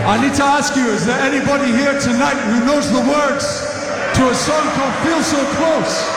I need to ask you, is there anybody here tonight who knows the words to a song called Feel So Close?